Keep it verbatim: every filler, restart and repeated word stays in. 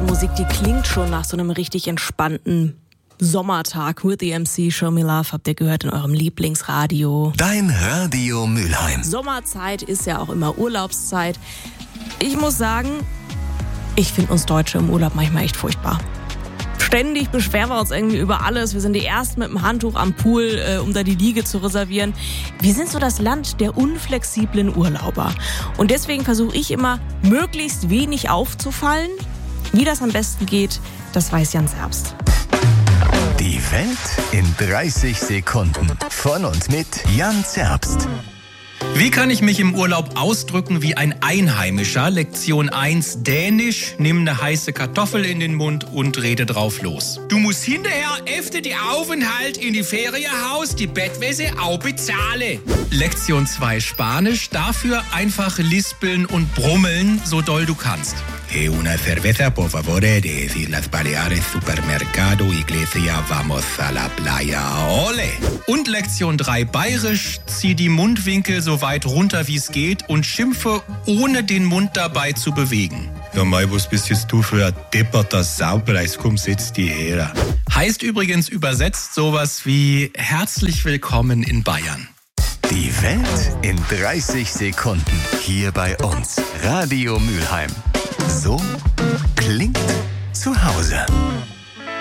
Musik, die klingt schon nach so einem richtig entspannten Sommertag. With the M C, Show Me Love, habt ihr gehört in eurem Lieblingsradio. Dein Radio Mülheim. Sommerzeit ist ja auch immer Urlaubszeit. Ich muss sagen, ich finde uns Deutsche im Urlaub manchmal echt furchtbar. Ständig beschweren wir uns irgendwie über alles. Wir sind die Ersten mit dem Handtuch am Pool, äh, um da die Liege zu reservieren. Wir sind so das Land der unflexiblen Urlauber. Und deswegen versuche ich immer, möglichst wenig aufzufallen. Wie das am besten geht, das weiß Jan Zerbst. Die Welt in dreißig Sekunden. Von und mit Jan Zerbst. Wie kann ich mich im Urlaub ausdrücken wie ein Einheimischer? Lektion eins Dänisch. Nimm eine heiße Kartoffel in den Mund und rede drauf los. Du musst hinterher efter die Aufenthalt in die Ferienhaus die Bettwäsche auch bezahlen. Lektion zwei Spanisch. Dafür einfach lispeln und brummeln, so doll du kannst. Eh, una cerveza, por favore, de decir las Baleares, supermercado, iglesia, vamos a la playa, ole. Und Lektion drei Bayerisch. Zieh die Mundwinkel so weit runter, wie es geht und schimpfe, ohne den Mund dabei zu bewegen. Ja, mei, was bist jetzt du für ein depperter Saupreis? Komm, setz die her. Heißt übrigens übersetzt sowas wie herzlich willkommen in Bayern. Die Welt in dreißig Sekunden. Hier bei uns. Radio Mülheim. So klingt zu Hause.